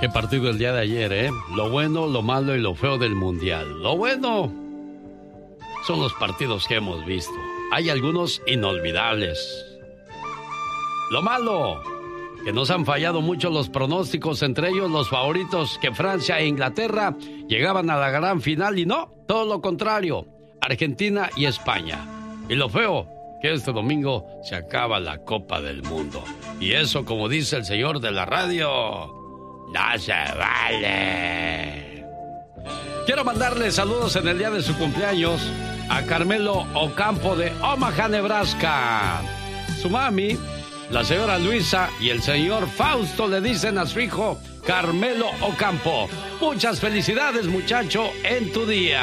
Qué partido el día de ayer, ¿eh? Lo bueno, lo malo y lo feo del Mundial. Lo bueno son los partidos que hemos visto. Hay algunos inolvidables. Lo malo, que nos han fallado mucho los pronósticos, entre ellos los favoritos que Francia e Inglaterra llegaban a la gran final y no, todo lo contrario, Argentina y España. Y lo feo, que este domingo se acaba la Copa del Mundo. Y eso, como dice el señor de la radio, no se vale. Quiero mandarle saludos en el día de su cumpleaños a Carmelo Ocampo de Omaha, Nebraska. Su mami, la señora Luisa, y el señor Fausto le dicen a su hijo Carmelo Ocampo: muchas felicidades, muchacho, en tu día.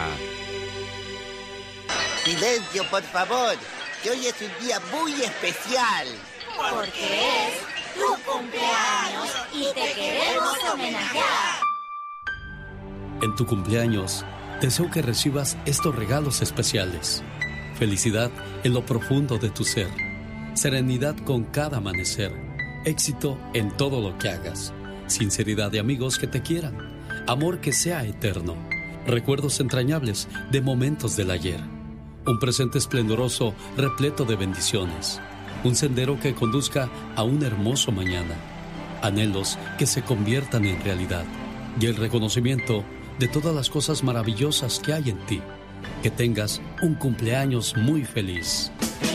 Silencio, por favor, que hoy es un día muy especial. Porque es tu cumpleaños y te queremos homenajear. En tu cumpleaños, deseo que recibas estos regalos especiales. Felicidad en lo profundo de tu ser. Serenidad con cada amanecer. Éxito en todo lo que hagas. Sinceridad de amigos que te quieran. Amor que sea eterno. Recuerdos entrañables de momentos del ayer. Un presente esplendoroso repleto de bendiciones. Un sendero que conduzca a un hermoso mañana. Anhelos que se conviertan en realidad. Y el reconocimiento de todas las cosas maravillosas que hay en ti. Que tengas un cumpleaños muy feliz.